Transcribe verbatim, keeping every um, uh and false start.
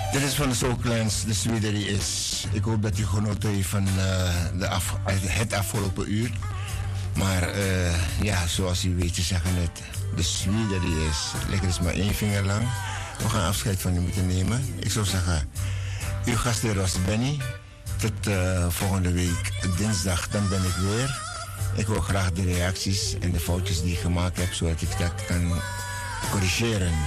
Dit is van de Soulclans, de Swedery is. Ik hoop dat u genoten heeft van uh, de af, het afgelopen uur. Maar uh, ja, zoals u weet, ze zeggen het, de Swedery is. Lekker is maar één vinger lang. We gaan afscheid van u moeten nemen. Ik zou zeggen, uw gastheer was Benny. Tot uh, volgende week dinsdag, dan ben ik weer. Ik wil graag de reacties en de foutjes die ik gemaakt heb, zodat ik dat kan corrigeren.